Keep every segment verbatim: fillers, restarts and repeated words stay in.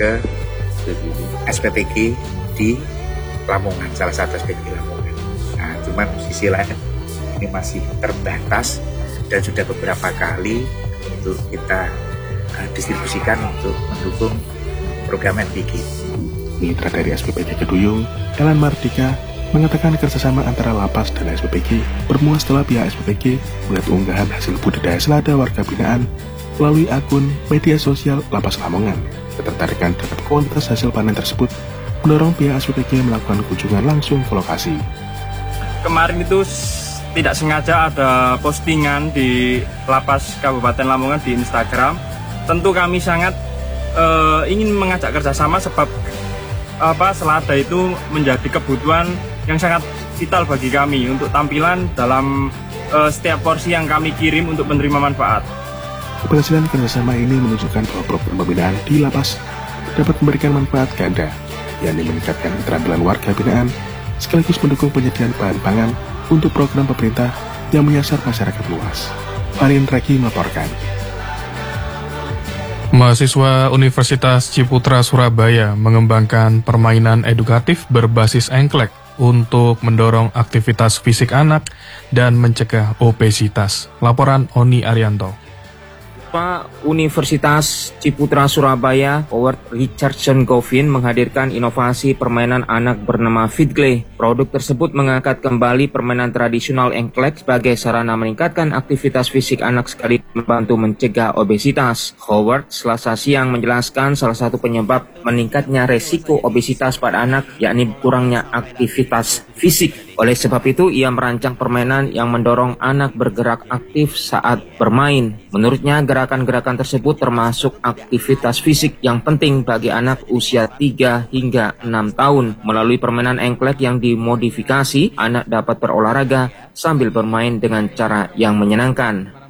ke S P P G di Lamongan, salah satu S P P G Lamongan. Nah, cuman sisi lain ini masih terbatas dan sudah beberapa kali untuk kita uh, distribusikan untuk mendukung program N P G. Mitra dari S P P G Keduyung, Elan Mardika, mengatakan kerjasama antara lapas dan S P P G bermula setelah pihak S P P G melihat unggahan hasil budidaya selada warga binaan melalui akun media sosial Lapas Lamongan. Ketertarikan terhadap kuantitas hasil panen tersebut mendorong pihak S P P G melakukan kunjungan langsung ke lokasi. Kemarin itu tidak sengaja ada postingan di Lapas Kabupaten Lamongan di Instagram. Tentu kami sangat uh, ingin mengajak kerjasama sebab apa selada itu menjadi kebutuhan yang sangat vital bagi kami untuk tampilan dalam uh, setiap porsi yang kami kirim untuk menerima manfaat. Keberhasilan kerjasama ini menunjukkan bahwa program pembinaan di lapas dapat memberikan manfaat ganda, yakni meningkatkan keterampilan warga binaan, sekaligus mendukung penyediaan bahan pangan untuk program pemerintah yang menyasar masyarakat luas. Farin Reki melaporkan. Mahasiswa Universitas Ciputra Surabaya mengembangkan permainan edukatif berbasis engklek untuk mendorong aktivitas fisik anak dan mencegah obesitas. Laporan Oni Arianto. Pak Universitas Ciputra Surabaya, Howard Richardson Govin menghadirkan inovasi permainan anak bernama Fitgle. Produk tersebut mengangkat kembali permainan tradisional engklek sebagai sarana meningkatkan aktivitas fisik anak sekaligus membantu mencegah obesitas. Howard Selasa siang menjelaskan salah satu penyebab meningkatnya resiko obesitas pada anak yakni kurangnya aktivitas fisik. Oleh sebab itu, ia merancang permainan yang mendorong anak bergerak aktif saat bermain. Menurutnya, gerakan-gerakan tersebut termasuk aktivitas fisik yang penting bagi anak usia tiga hingga enam tahun. Melalui permainan engklek yang dimodifikasi, anak dapat berolahraga sambil bermain dengan cara yang menyenangkan.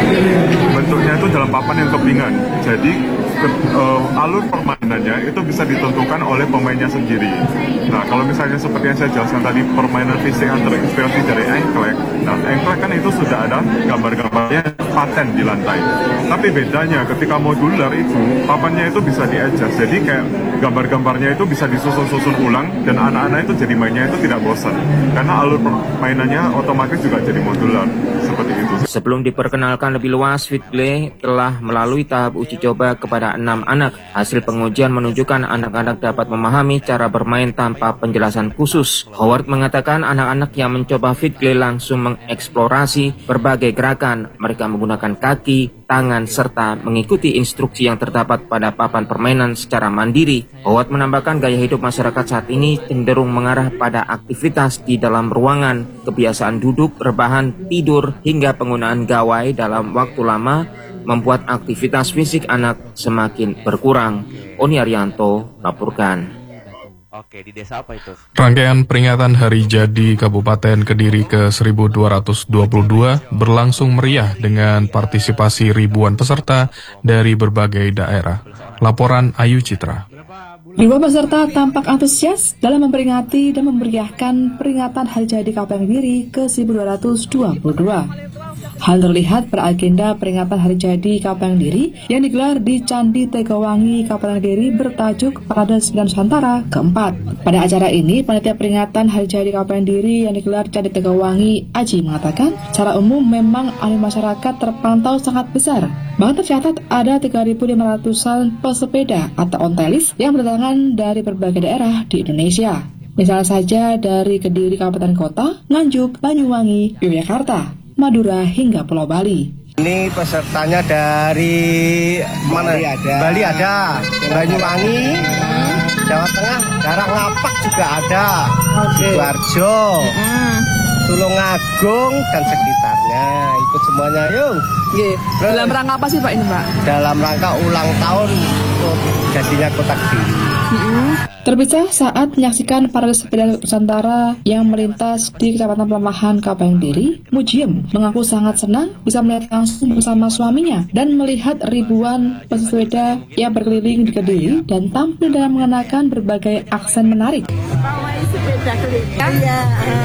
Bentuknya itu dalam papan yang kepingan, jadi ke, uh, alur permainannya itu bisa ditentukan oleh pemainnya sendiri. Nah, kalau misalnya seperti yang saya jelaskan tadi, permainan fisik yang terinspirasi dari engklek. Nah, engklek kan itu sudah ada gambar-gambarnya paten di lantai. Tapi bedanya ketika modular itu, papannya itu bisa di-adjust. Jadi kayak gambar-gambarnya itu bisa disusun-susun ulang dan anak-anak itu jadi mainnya itu tidak bosan. Karena alur permainannya otomatis juga jadi modular. Seperti itu. Sebelum diperkenalkan lebih luas, Fitgle telah melalui tahap uji coba kepada enam anak. Hasil pengujian menunjukkan anak-anak dapat memahami cara bermain tanpa penjelasan khusus. Howard mengatakan anak-anak yang mencoba Fitgle langsung mengeksplorasi berbagai gerakan. Mereka menggunakan kaki, tangan, serta mengikuti instruksi yang terdapat pada papan permainan secara mandiri. Howard menambahkan gaya hidup masyarakat saat ini cenderung mengarah pada aktivitas di dalam ruangan, kebiasaan duduk, rebahan, tidur, hingga penggunaan gawai dalam waktu lama membuat aktivitas fisik anak semakin berkurang. Oni Arianto laporkan. Oke, di desa apa itu? Rangkaian peringatan Hari Jadi Kabupaten Kediri ke seribu dua ratus dua puluh dua berlangsung meriah dengan partisipasi ribuan peserta dari berbagai daerah. Laporan Ayu Citra. Ribuan peserta tampak antusias dalam memperingati dan memeriahkan peringatan Hari Jadi Kabupaten Kediri ke seribu dua ratus dua puluh dua. Hal terlihat pada agenda peringatan Hari Jadi Kabupaten Kediri yang digelar di Candi Tegawangi, Kabupaten Kediri bertajuk Parade Sembilan Nusantara keempat. Pada acara ini, panitia peringatan Hari Jadi Kabupaten Kediri yang digelar di Candi Tegawangi, Aji mengatakan, secara umum memang animo masyarakat terpantau sangat besar. Bahkan tercatat ada tiga ribu lima ratusan pesepeda atau ontelis yang berdatangan dari berbagai daerah di Indonesia. Misalnya saja dari Kediri Kabupaten Kota, Nganjuk, Banyuwangi, Yogyakarta, Madura hingga Pulau Bali. Ini pesertanya dari mana? Bali ada, Bali ada, Banyuwangi, Jawa Tengah, daerah Ngapak juga ada, Sidoarjo, hmm. Tulungagung dan sekitarnya ikut semuanya. Yuk. Yeah. Dalam rangka apa sih Pak ini Pak? Dalam rangka ulang tahun jadinya Kota Kediri. Mm-hmm. Terpisah saat menyaksikan parade sepeda Nusantara yang melintas di Kecamatan Pelemahan Kabupaten Kediri, Mujiem mengaku sangat senang bisa melihat langsung bersama suaminya dan melihat ribuan pesepeda yang berkeliling di Kediri dan tampil dalam mengenakan berbagai aksen menarik. Sepeda keliling. Ya,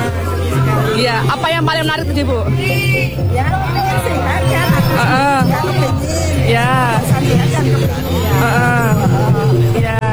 Iya, apa yang paling menarik tadi Bu? Ya, yang sehat kan. Uh-uh. Ya, kepingin. Ya. Sambil kan kepingin. Uh-uh. Ya.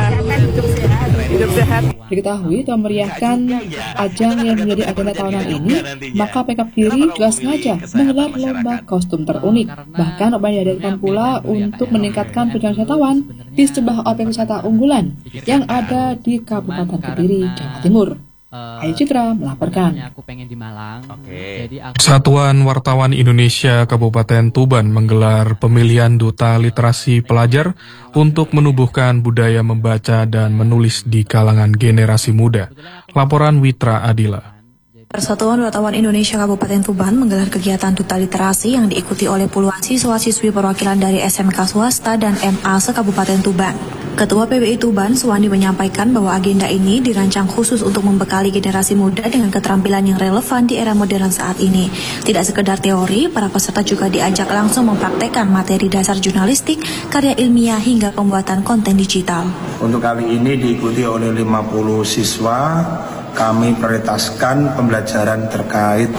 Diketahui telah meriahkan ajang yang menjadi agenda tahunan ini, maka P K P Kediri juga sengaja menggelar lomba kostum terunik. Bahkan lomba diadakan pula untuk meningkatkan perjalanan wisatawan di sejumlah objek wisata unggulan yang ada di Kabupaten Kediri, Jawa Timur. Ayu Citra melaporkan. Aku pengen di Malang. Okay. Jadi aku... Satuan Wartawan Indonesia Kabupaten Tuban menggelar pemilihan duta literasi pelajar untuk menumbuhkan budaya membaca dan menulis di kalangan generasi muda. Laporan Witra Adila. Persatuan Wartawan Indonesia Kabupaten Tuban menggelar kegiatan duta literasi yang diikuti oleh puluhan siswa-siswi perwakilan dari S M K swasta dan M A se-Kabupaten Tuban. Ketua P B I Tuban, Suwandi, menyampaikan bahwa agenda ini dirancang khusus untuk membekali generasi muda dengan keterampilan yang relevan di era modern saat ini. Tidak sekedar teori, para peserta juga diajak langsung mempraktekkan materi dasar jurnalistik, karya ilmiah hingga pembuatan konten digital. Untuk kali ini diikuti oleh lima puluh siswa. Kami prioritaskan pembelajaran terkait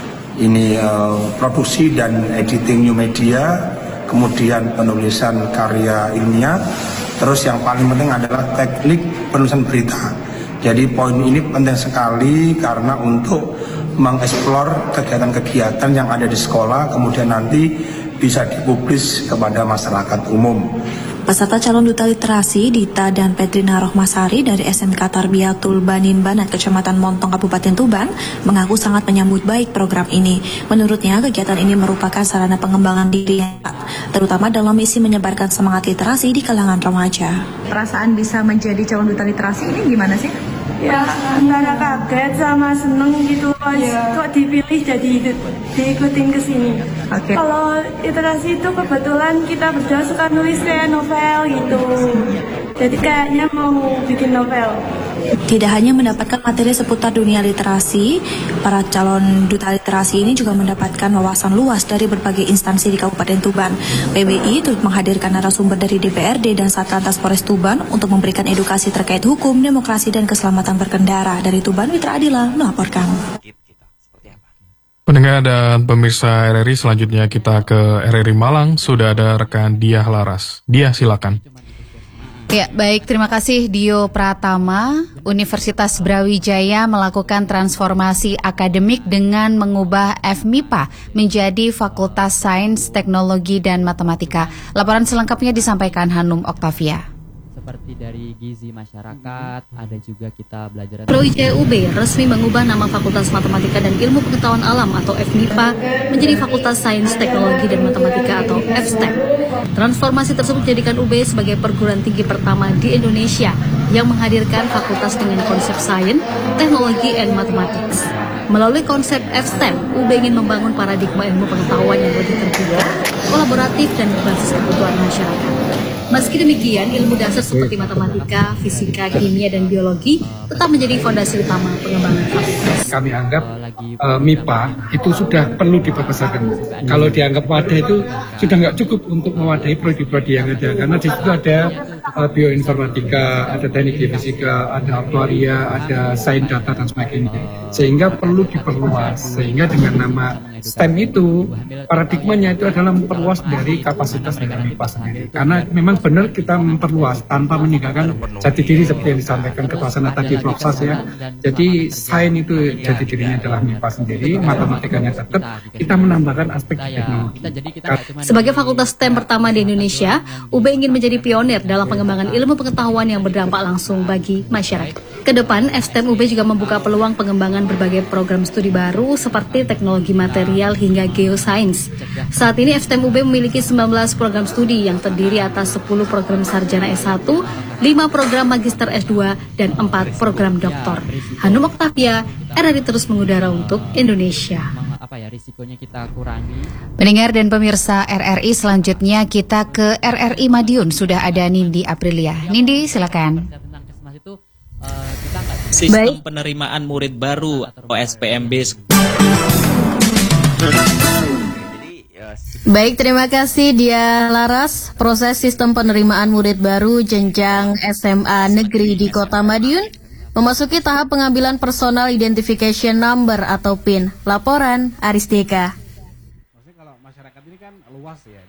ini uh, produksi dan editing new media, kemudian penulisan karya ilmiah, terus yang paling penting adalah teknik penulisan berita. Jadi poin ini penting sekali karena untuk mengeksplor kegiatan-kegiatan yang ada di sekolah, kemudian nanti bisa dipublis kepada masyarakat umum. Peserta calon duta literasi Dita dan Petrina Rohmasari dari S M K Tarbiyatul Banin Banat Kecamatan Montong Kabupaten Tuban mengaku sangat menyambut baik program ini. Menurutnya kegiatan ini merupakan sarana pengembangan diri yang terutama dalam misi menyebarkan semangat literasi di kalangan remaja. Perasaan bisa menjadi calon duta literasi ini gimana sih? Ya antara kaget sama seneng gitu, ya. Kok dipilih jadi diikutin ke sini. Okay. Kalau literasi itu kebetulan kita berdua suka nulis kayak novel gitu, jadi kayaknya mau bikin novel. Tidak hanya mendapatkan materi seputar dunia literasi, para calon duta literasi ini juga mendapatkan wawasan luas dari berbagai instansi di Kabupaten Tuban. P B I turut menghadirkan narasumber dari D P R D dan Satlantas Polres Tuban untuk memberikan edukasi terkait hukum, demokrasi, dan keselamatan berkendara. Dari Tuban, Witra Adila melaporkan. Pendengar dan pemirsa R R I, selanjutnya kita ke R R I Malang. Sudah ada rekan Diah Laras. Diah, silakan. Ya, baik, terima kasih Dio Pratama. Universitas Brawijaya melakukan transformasi akademik dengan mengubah F M I P A menjadi Fakultas Sains, Teknologi, dan Matematika. Laporan selengkapnya disampaikan Hanum Oktavia. Seperti dari gizi masyarakat, ada juga kita belajar. Brawijaya U B resmi mengubah nama Fakultas Matematika dan Ilmu Pengetahuan Alam atau F M I P A menjadi Fakultas Sains, Teknologi, dan Matematika atau F S T E M. Transformasi tersebut menjadikan U B sebagai perguruan tinggi pertama di Indonesia yang menghadirkan fakultas dengan konsep sains, teknologi, dan mathematics. Melalui konsep F S T E M, U B ingin membangun paradigma ilmu pengetahuan yang lebih terbuka, kolaboratif, dan berbasis kebutuhan masyarakat. Meski demikian, ilmu dasar seperti matematika, fisika, kimia, dan biologi tetap menjadi fondasi utama pengembangan fakultas. Kami anggap uh, M I P A itu sudah perlu diperbesarkan. Kalau dianggap wadah itu sudah nggak cukup untuk mewadahi prodi-prodi yang ada, karena di situ ada uh, bioinformatika, ada teknik fisika, ada aktuaria, ada sains data dan sebagainya. Sehingga perlu diperluas. Sehingga dengan nama S T E M itu paradigmanya itu adalah memperluas dari kapasitas dari M I P A sendiri. Karena memang benar kita memperluas tanpa meninggalkan jati diri seperti yang disampaikan Ketua Senat tadi Prof Sas ya. Jadi sains itu jati dirinya adalah M I P A sendiri, matematikanya tetap, kita menambahkan aspek teknologi. Sebagai fakultas S T E M pertama di Indonesia, U B ingin menjadi pionir dalam pengembangan ilmu pengetahuan yang berdampak langsung bagi masyarakat. Kedepan, F S T E M U B juga membuka peluang pengembangan berbagai program studi baru seperti teknologi material hingga geosains. Saat ini F S T E M U B memiliki sembilan belas program studi yang terdiri atas sepuluh program sarjana S satu, lima program magister S dua, dan empat program doktor. Hanum Oktavia, R R I terus mengudara untuk Indonesia. Apa ya risikonya kita kurangi. Pendengar dan pemirsa R R I, selanjutnya kita ke R R I Madiun. Sudah ada Nindi Aprilia. Nindi, silakan. Sistem Baik. penerimaan murid baru atau S P M B. Baik, terima kasih Dia Laras. Proses sistem penerimaan murid baru jenjang S M A negeri di Kota Madiun memasuki tahap pengambilan personal identification number atau P I N. Laporan Aris Deka. Maksudnya kalau masyarakat ini kan luas ya, dan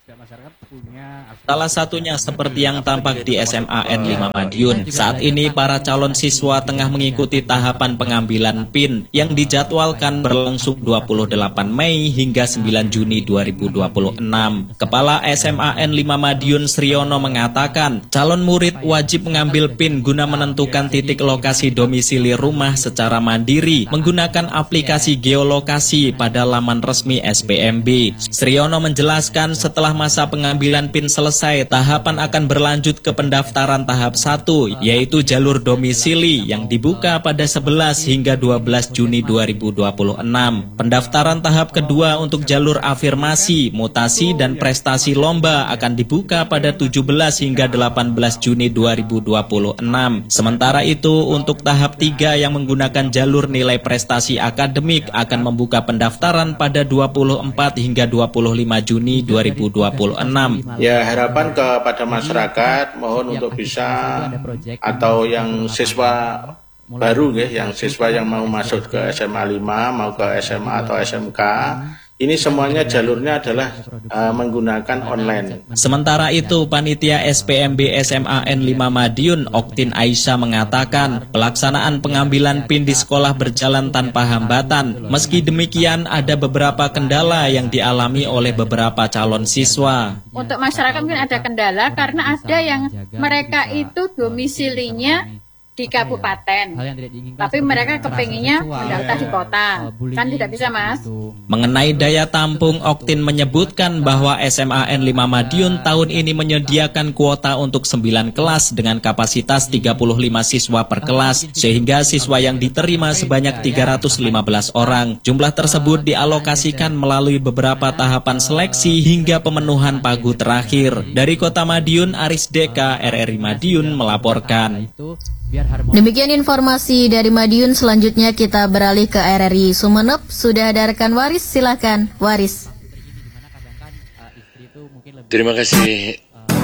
Salah satunya seperti yang tampak di S M A N lima Madiun. Saat ini para calon siswa tengah mengikuti tahapan pengambilan P I N yang dijadwalkan berlangsung dua puluh delapan Mei hingga sembilan Juni dua ribu dua puluh enam. Kepala S M A N lima Madiun Sriono mengatakan, calon murid wajib mengambil P I N guna menentukan titik lokasi domisili rumah secara mandiri menggunakan aplikasi geolokasi pada laman resmi S P M B. Sriono menjelaskan setelah masa pengambilan P I N selesai, tahapan akan berlanjut ke pendaftaran tahap satu, yaitu jalur domisili yang dibuka pada sebelas hingga dua belas Juni dua ribu dua puluh enam. Pendaftaran tahap kedua untuk jalur afirmasi, mutasi, dan prestasi lomba akan dibuka pada tujuh belas hingga delapan belas Juni dua ribu dua puluh enam. Sementara itu, untuk tahap tiga yang menggunakan jalur nilai prestasi akademik akan membuka pendaftaran pada dua puluh empat hingga dua puluh lima Juni dua ribu dua puluh enam. Ya, harapan kepada masyarakat mohon untuk bisa atau yang siswa baru ya, yang siswa yang mau masuk ke S M A lima, mau ke S M A atau S M K, ini semuanya jalurnya adalah uh, menggunakan online. Sementara itu, Panitia S P M B S M A N lima Madiun, Oktin Aisyah mengatakan, pelaksanaan pengambilan P I N di sekolah berjalan tanpa hambatan. Meski demikian, ada beberapa kendala yang dialami oleh beberapa calon siswa. Untuk masyarakat mungkin ada kendala karena ada yang mereka itu domisilinya di kabupaten, tapi mereka kepinginnya mendaftar di kota, kan tidak bisa, Mas. Mengenai daya tampung, Oktin menyebutkan bahwa S M A N lima Madiun tahun ini menyediakan kuota untuk sembilan kelas dengan kapasitas tiga puluh lima siswa per kelas, sehingga siswa yang diterima sebanyak tiga ratus lima belas orang. Jumlah tersebut dialokasikan melalui beberapa tahapan seleksi hingga pemenuhan pagu terakhir. Dari Kota Madiun, Aris Deka, R R I Madiun melaporkan. Demikian informasi dari Madiun. Selanjutnya kita beralih ke R R I Sumeneb. Sudah ada rekan Waris, silakan Waris. Terima kasih.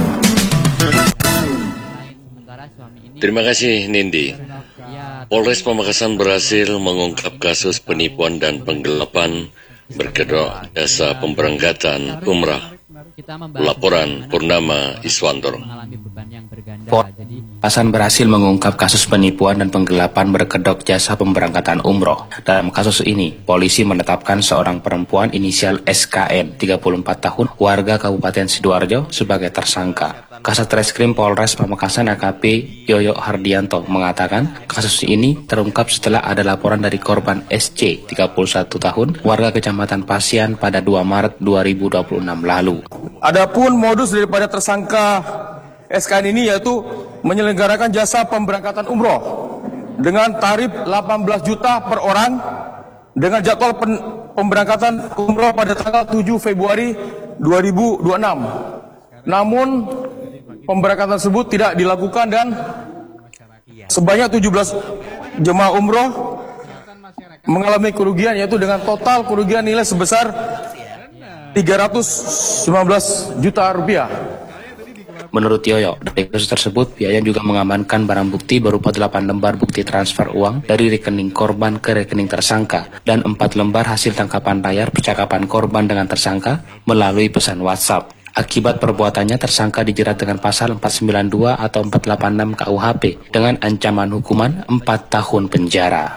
Terima kasih Nindi. Polres Pamekasan berhasil mengungkap kasus penipuan dan penggelapan berkedok jasa pemberangkatan umrah. Laporan Purnama Iswantoro. Pamekasan berhasil mengungkap kasus penipuan dan penggelapan berkedok jasa pemberangkatan umroh. Dalam kasus ini, polisi menetapkan seorang perempuan inisial S K N, tiga puluh empat tahun, warga Kabupaten Sidoarjo sebagai tersangka. Kasat Reskrim Polres Pamekasan A K P Yoyo Hardianto mengatakan kasus ini terungkap setelah ada laporan dari korban S C, tiga puluh satu tahun, warga Kecamatan Pasian pada dua Maret dua ribu dua puluh enam lalu. Adapun modus daripada tersangka S K N ini yaitu menyelenggarakan jasa pemberangkatan umroh dengan tarif delapan belas juta per orang dengan jadwal pemberangkatan umroh pada tanggal tujuh Februari dua ribu dua puluh enam. Namun pemberangkatan tersebut tidak dilakukan dan sebanyak tujuh belas jemaah umroh mengalami kerugian, yaitu dengan total kerugian nilai sebesar tiga ratus sembilan belas juta rupiah. Menurut Yoyo, dari kasus tersebut, pihaknya juga mengamankan barang bukti berupa delapan lembar bukti transfer uang dari rekening korban ke rekening tersangka dan empat lembar hasil tangkapan layar percakapan korban dengan tersangka melalui pesan WhatsApp. Akibat perbuatannya, tersangka dijerat dengan pasal empat sembilan dua atau empat delapan enam K U H P dengan ancaman hukuman empat tahun penjara.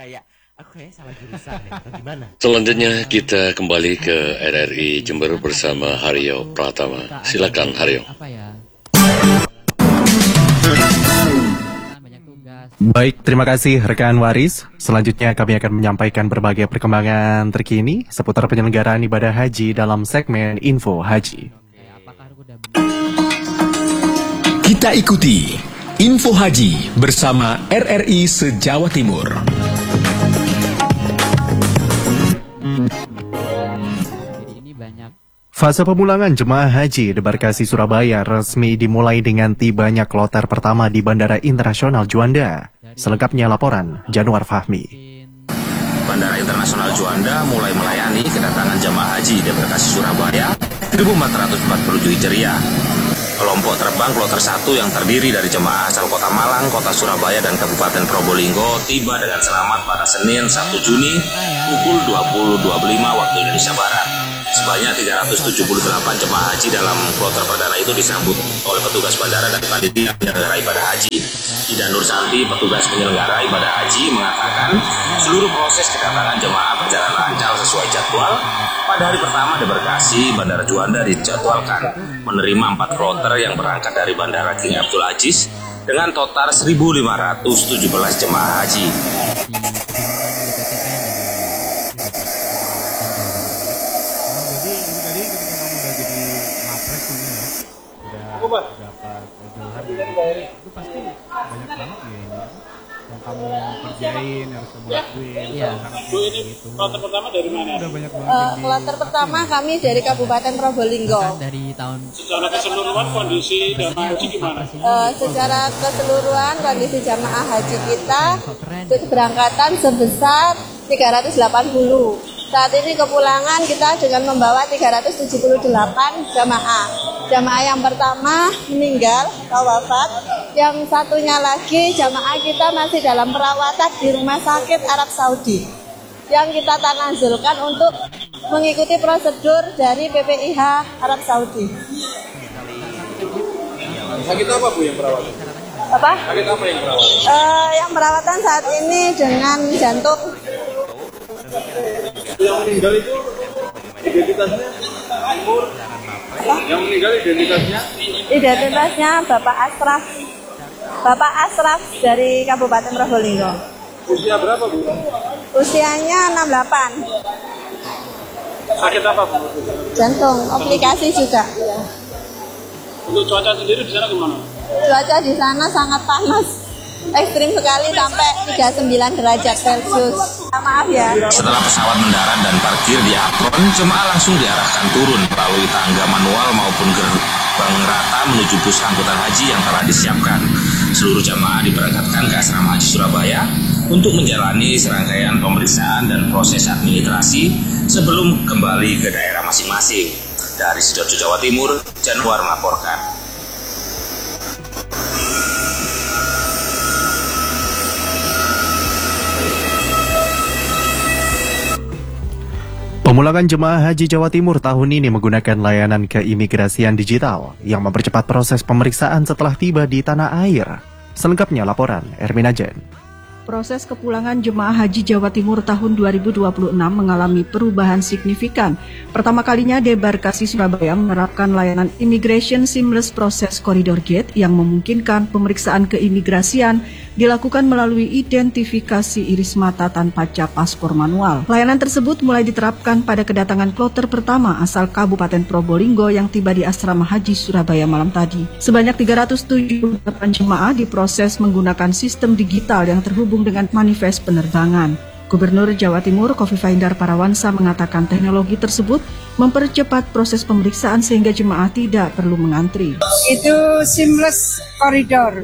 Selanjutnya kita kembali ke R R I Jember bersama Haryo Pratama. Silakan Haryo. Baik, terima kasih rekan Waris. Selanjutnya kami akan menyampaikan berbagai perkembangan terkini seputar penyelenggaraan ibadah haji dalam segmen Info Haji. Kita ikuti Info Haji bersama R R I se-Jawa Timur. Fase pemulangan jemaah haji debarkasi Surabaya resmi dimulai dengan tibanya kloter pertama di Bandara Internasional Juanda. Selengkapnya laporan Januar Fahmi. Bandara Internasional Juanda mulai melayani kedatangan jemaah haji debarkasi Surabaya seribu empat ratus empat puluh tujuh Hijriah. Kelompok terbang kloter satu yang terdiri dari jemaah asal Kota Malang, Kota Surabaya, dan Kabupaten Probolinggo tiba dengan selamat pada Senin satu Juni pukul dua puluh dua puluh lima waktu Indonesia Barat. Sebanyak tiga ratus tujuh puluh delapan jemaah haji dalam kloter perdana itu disambut oleh petugas bandara dan panitia penyelenggara ibadah haji. Ida Nur Santi, petugas penyelenggara ibadah haji, mengatakan seluruh proses kedatangan jemaah berjalan lancar sesuai jadwal. Pada hari pertama debarkasi, Bandara Juanda dijadwalkan menerima empat kloter yang berangkat dari Bandara King Abdul Aziz dengan total seribu lima ratus tujuh belas jemaah haji. Itu pasti banyak banget ya ini yang kamu kerjain, harus kamu lakuin. Iya. Bu, ini kloter pertama dari mana? Udah banyak banget. Uh, kloter pertama kami dari Kabupaten Probolinggo. Dari tahun secara keseluruhan kondisi jamaah haji gimana? Uh, secara keseluruhan kondisi jamaah haji kita keberangkatan sebesar tiga ratus delapan puluh. Saat ini kepulangan kita dengan membawa tiga ratus tujuh puluh delapan jamaah. Jamaah yang pertama meninggal atau wafat, yang satunya lagi jamaah kita masih dalam perawatan di Rumah Sakit Arab Saudi. Yang kita tanazulkan untuk mengikuti prosedur dari P P I H Arab Saudi. Sakit apa Bu yang perawatan? Apa? Sakit apa yang perawatan? Uh, yang perawatan saat ini dengan jantung. Yang meninggal itu identitasnya umur? Yang meninggal identitasnya? Identitasnya Bapak Asraf. Bapak Asraf dari Kabupaten Probolinggo. Usia berapa Bu? Usianya enam puluh delapan. Sakit apa Bu? Jantung, komplikasi juga. Ya. Untuk cuaca sendiri di sana gimana? Cuaca di sana sangat panas. Ekstrim sekali sampai tiga puluh sembilan derajat Celcius. Maaf ya. Setelah pesawat mendarat dan parkir di apron, jemaah langsung diarahkan turun melalui tangga manual maupun gerbang rata menuju bus angkutan haji yang telah disiapkan. Seluruh jemaah diberangkatkan ke Asrama Haji Surabaya untuk menjalani serangkaian pemeriksaan dan proses administrasi sebelum kembali ke daerah masing-masing. Dari Sidoarjo, Jawa Timur, Januar melaporkan. Pemulangan jemaah haji Jawa Timur tahun ini menggunakan layanan keimigrasian digital yang mempercepat proses pemeriksaan setelah tiba di tanah air. Selengkapnya laporan Ermin Ajen. Proses kepulangan jemaah haji Jawa Timur tahun dua ribu dua puluh enam mengalami perubahan signifikan. Pertama kalinya Debarkasi Surabaya menerapkan layanan Immigration Seamless Process Corridor Gate yang memungkinkan pemeriksaan keimigrasian dilakukan melalui identifikasi iris mata tanpa cap paspor manual. Layanan tersebut mulai diterapkan pada kedatangan kloter pertama asal Kabupaten Probolinggo yang tiba di Asrama Haji Surabaya malam tadi. Sebanyak tiga ratus tujuh puluh delapan jemaah diproses menggunakan sistem digital yang terhubung dengan manifest penerbangan. Gubernur Jawa Timur Khofifah Indar Parawansa mengatakan teknologi tersebut mempercepat proses pemeriksaan sehingga jemaah tidak perlu mengantri. Itu seamless corridor.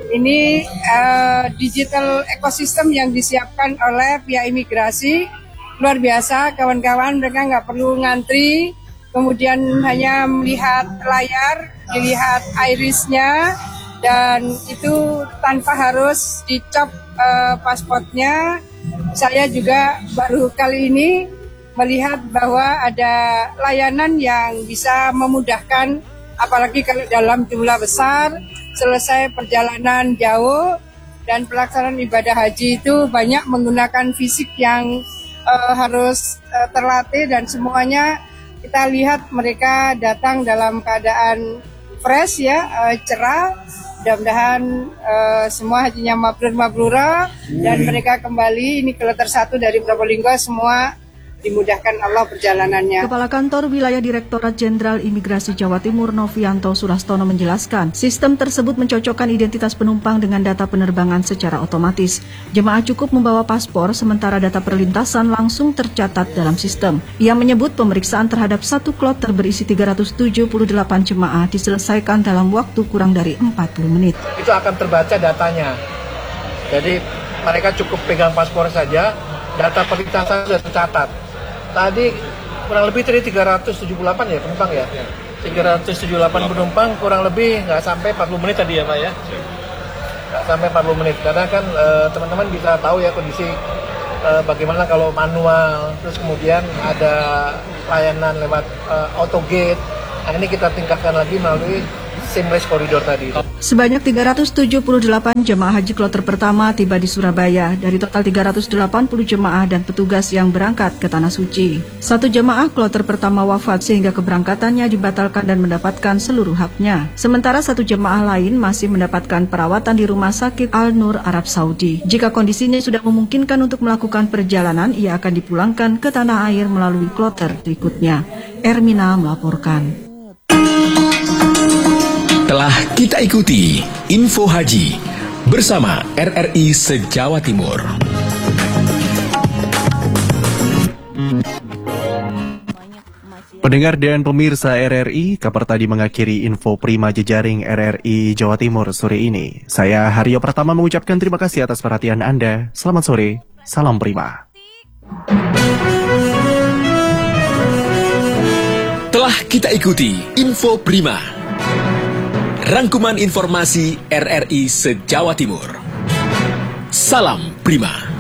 Ini uh, digital ekosistem yang disiapkan oleh pihak imigrasi. Luar biasa, kawan-kawan, mereka nggak perlu ngantri, kemudian hanya melihat layar, dilihat irisnya, dan itu tanpa harus dicop uh, pasportnya. Saya juga baru kali ini melihat bahwa ada layanan yang bisa memudahkan, apalagi kalau dalam jumlah besar, selesai perjalanan jauh, dan pelaksanaan ibadah haji itu banyak menggunakan fisik yang uh, harus uh, terlatih, dan semuanya kita lihat mereka datang dalam keadaan fresh ya, uh, cerah. Mudah-mudahan uh, semua hajinya mabrur-mabrura dan mereka kembali. Ini kloter satu dari Probolinggo, semua dimudahkan Allah perjalanannya. Kepala Kantor Wilayah Direktorat Jenderal Imigrasi Jawa Timur Novianto Surastono menjelaskan, sistem tersebut mencocokkan identitas penumpang dengan data penerbangan secara otomatis. Jemaah cukup membawa paspor, sementara data perlintasan langsung tercatat dalam sistem. Ia menyebut pemeriksaan terhadap satu kloter berisi tiga ratus tujuh puluh delapan jemaah diselesaikan dalam waktu kurang dari empat puluh menit. Itu akan terbaca datanya. Jadi mereka cukup pegang paspor saja, data perlintasan sudah tercatat. Tadi kurang lebih tadi tiga ratus tujuh puluh delapan ya penumpang ya? tiga ratus tujuh puluh delapan penumpang kurang lebih nggak sampai empat puluh menit tadi ya Pak ya? Nggak sampai empat puluh menit, karena kan e, teman-teman bisa tahu ya kondisi uh, bagaimana kalau manual, terus kemudian ada layanan lewat uh, auto gate. Nah, ini kita tingkatkan lagi melalui seamless corridor tadi. Sebanyak tiga ratus tujuh puluh delapan jemaah haji kloter pertama tiba di Surabaya dari total tiga ratus delapan puluh jemaah dan petugas yang berangkat ke Tanah Suci. Satu jemaah kloter pertama wafat sehingga keberangkatannya dibatalkan dan mendapatkan seluruh haknya. Sementara satu jemaah lain masih mendapatkan perawatan di Rumah Sakit Al-Nur Arab Saudi. Jika kondisinya sudah memungkinkan untuk melakukan perjalanan, ia akan dipulangkan ke tanah air melalui kloter berikutnya. Ermina melaporkan. Telah kita ikuti Info Haji bersama R R I se-Jawa Timur. Pendengar dan pemirsa R R I, kabar tadi mengakhiri info Prima Jejaring R R I Jawa Timur sore ini. Saya Haryo Pratama mengucapkan terima kasih atas perhatian Anda. Selamat sore, salam Prima. Telah kita ikuti Info Prima. Rangkuman informasi R R I se-Jawa Timur. Salam Prima.